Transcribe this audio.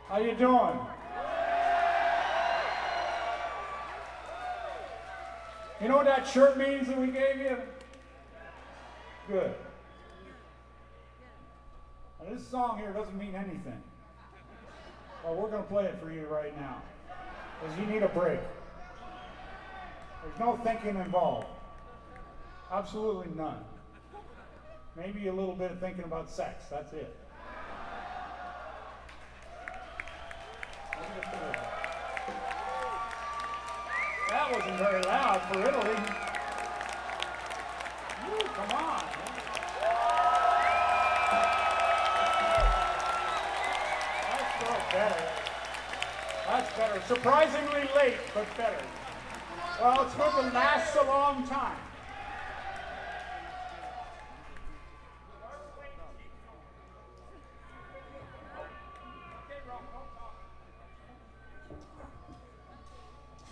How you doing? You know what that shirt means that we gave you? Good. Now, this song here doesn't mean anything. Well, we're going to play it for you right now. Because you need a break. There's no thinking involved. Absolutely none. Maybe a little bit of thinking about sex. That's it. That wasn't very loud for Italy. Woo, come on. That's better. That's better. Surprisingly late, but better. Well, it's going to last a long time.